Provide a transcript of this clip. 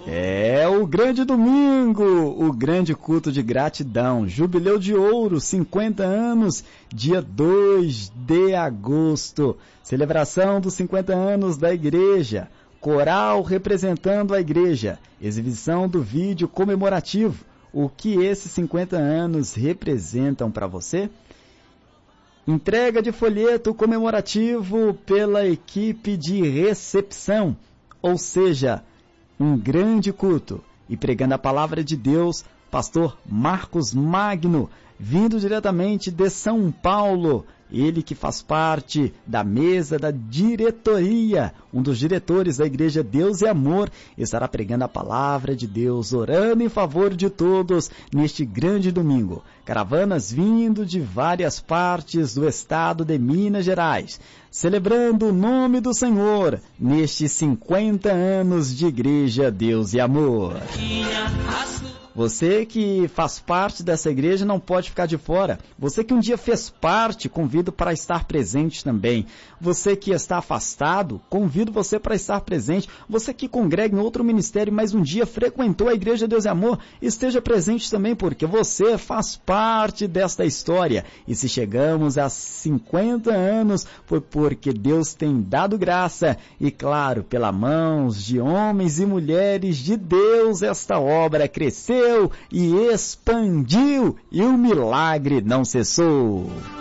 É o grande domingo, o grande culto de gratidão, jubileu de ouro, 50 anos, dia 2 de agosto, celebração dos 50 anos da igreja, coral representando a igreja, exibição do vídeo comemorativo. O que esses 50 anos representam para você? Entrega de folheto comemorativo pela equipe de recepção, ou seja, um grande culto, e pregando a palavra de Deus, pastor Marcos Magno, vindo diretamente de São Paulo, ele que faz parte da mesa da diretoria, um dos diretores da Igreja Deus e Amor, estará pregando a palavra de Deus, orando em favor de todos neste grande domingo. Caravanas vindo de várias partes do estado de Minas Gerais, celebrando o nome do Senhor nestes 50 anos de Igreja Deus e Amor. Você que faz parte dessa igreja não pode ficar de fora. Você que um dia fez parte, convido para estar presente também. Você que está afastado, convido você para estar presente. Você que congrega em outro ministério, mas um dia frequentou a Igreja Deus e Amor, esteja presente também, porque você faz parte desta história. E se chegamos a 50 anos, foi porque Deus tem dado graça. E claro, pelas mãos de homens e mulheres de Deus, esta obra cresceu e expandiu, e o milagre não cessou.